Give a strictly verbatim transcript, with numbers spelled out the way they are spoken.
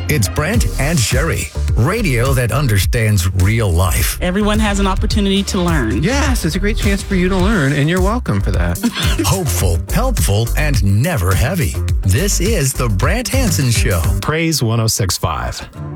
It's Brent and Sherry, radio that understands real life. Everyone has an opportunity to learn. Yes, it's a great chance for you to learn, and you're welcome for that. Hopeful, helpful, and never heavy. This is the Brant Hansen Show. Praise one oh six point five.